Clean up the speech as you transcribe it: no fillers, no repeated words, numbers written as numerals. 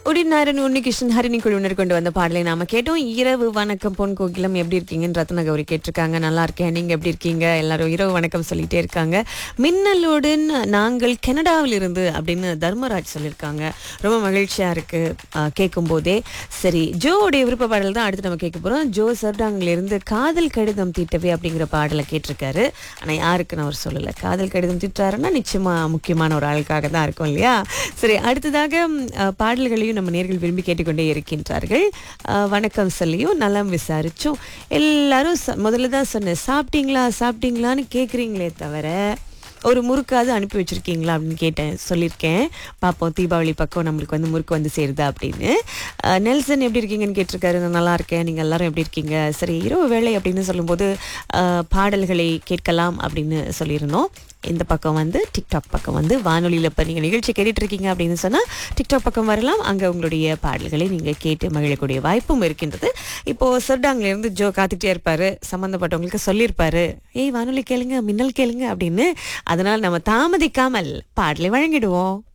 உடிநாரன் உன்னிகிருஷ்ணன் ஹரிணி குழுவினர் கொண்டு வந்த பாடலை நாம கேட்டோம். இரவு வணக்கம் பொன் கோகிலம், எப்படி இருக்கீங்கன்னு ரத்ன கௌரி கேட்டிருக்காங்க. நல்லா இருக்கேன், நீங்க எப்படி இருக்கீங்க? எல்லாரும் இரவு வணக்கம் சொல்லிட்டே இருக்காங்க. மின்னலுடன் நாங்கள் கனடாவில் இருந்து அப்படின்னு தர்மராஜ் சொல்லியிருக்காங்க. ரொம்ப மகிழ்ச்சியா இருக்கு கேட்கும் போதே. சரி, ஜோவுடைய விருப்ப பாடல் தான் அடுத்து நம்ம கேட்க போறோம். ஜோ சர்டாங்ல இருந்து காதல் கடிதம் தீட்டவே அப்படிங்கிற பாடலை கேட்டிருக்காரு. ஆனா யாருக்குன்னு அவர் சொல்லல. காதல் கடிதம் தீட்டாருன்னா நிச்சயமா முக்கியமான ஒரு ஆளுக்காக தான் இருக்கும் இல்லையா? சரி, அடுத்ததாக பாடல்களையும் நம்ம நேர்கள் விரும்பி கேட்டுக்கொண்டே இருக்கின்றார்கள். வணக்கம் சொல்லியும் நலம் விசாரிச்சோம். எல்லாரும் முதல்ல தான் சொன்னேன், சாப்பிட்டீங்களா சாப்பிட்டீங்களான்னு கேட்குறீங்களே தவிர ஒரு முறுக்காவது அனுப்பி வச்சிருக்கீங்களா அப்படின்னு கேட்டேன், சொல்லியிருக்கேன். பார்ப்போம் தீபாவளி பக்கம் நம்மளுக்கு வந்து முறுக்கு வந்து சேருதா அப்படின்னு. நெல்சன் எப்படி இருக்கீங்கன்னு கேட்டிருக்காரு. நான் நல்லா இருக்கேன், நீங்கள் எல்லாரும் எப்படி இருக்கீங்க? சரி, இரவு வேளை அப்படின்னு சொல்லும்போது பாடல்களை கேட்கலாம் அப்படின்னு சொல்லியிருந்தோம். இந்த பக்கம் வந்து டிக்டாக் பக்கம் வந்து வானொலியில் இப்போ நீங்கள் நிகழ்ச்சி கேட்டுட்டு இருக்கீங்க அப்படின்னு சொன்னால் டிக்டாக் பக்கம் வரலாம். அங்கே உங்களுடைய பாடல்களை நீங்கள் கேட்டு மகிழக்கூடிய வாய்ப்பும் இருக்கின்றது. இப்போது சர்டாங்லேருந்து ஜோ காத்துட்டே இருப்பார், சம்மந்தப்பட்டவங்களுக்கு சொல்லியிருப்பாரு, ஏய் வானொலி கேளுங்க, மின்னல் கேளுங்க அப்படின்னு. அதனால் நம்ம தாமதிக்காமல் பாடலை வழங்கிடுவோம்.